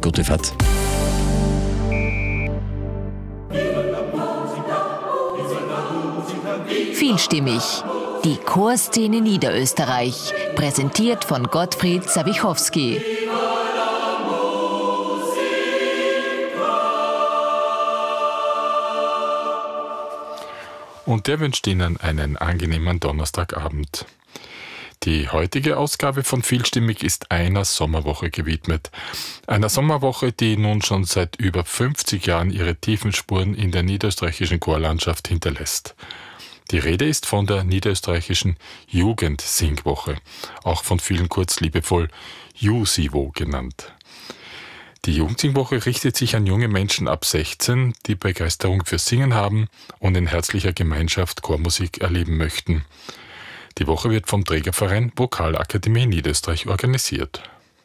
Gute Fahrt. Vielstimmig. Die Chorszene Niederösterreich. Präsentiert von Gottfried Sawichowski. Und der wünscht Ihnen einen angenehmen Donnerstagabend. Die heutige Ausgabe von Vielstimmig ist einer Sommerwoche gewidmet. Einer Sommerwoche, die nun schon seit über 50 Jahren ihre tiefen Spuren in der niederösterreichischen Chorlandschaft hinterlässt. Die Rede ist von der niederösterreichischen Jugendsingwoche, auch von vielen kurz liebevoll JUSIWO genannt. Die Jugendsingwoche richtet sich an junge Menschen ab 16, die Begeisterung für Singen haben und in herzlicher Gemeinschaft Chormusik erleben möchten. Die Woche wird vom Trägerverein Vokalakademie Niederösterreich organisiert.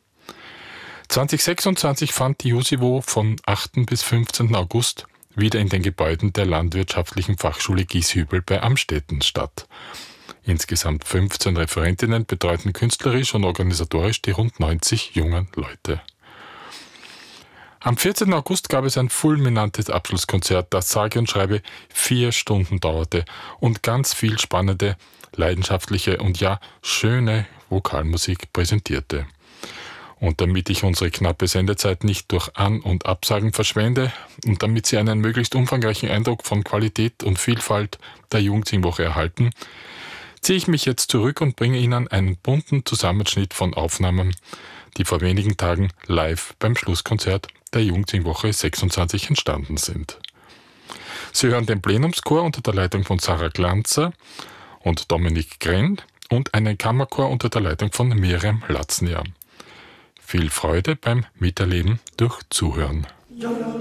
2026 fand die JUSIWO von 8. bis 15. August wieder in den Gebäuden der Landwirtschaftlichen Fachschule Gieshübel bei Amstetten statt. Insgesamt 15 Referentinnen betreuten künstlerisch und organisatorisch die rund 90 jungen Leute. Am 14. August gab es ein fulminantes Abschlusskonzert, das sage und schreibe 4 Stunden dauerte und ganz viel spannende, leidenschaftliche und ja schöne Vokalmusik präsentierte. Und damit ich unsere knappe Sendezeit nicht durch An- und Absagen verschwende und damit Sie einen möglichst umfangreichen Eindruck von Qualität und Vielfalt der Jugendsingwoche erhalten, ziehe ich mich jetzt zurück und bringe Ihnen einen bunten Zusammenschnitt von Aufnahmen, die vor wenigen Tagen live beim Schlusskonzert der Jugendsingwoche 26 entstanden sind. Sie hören den Plenumschor unter der Leitung von Sarah Glanzer und Dominik Grenn und einen Kammerchor unter der Leitung von Miriam Latznier. Viel Freude beim Miterleben durch Zuhören.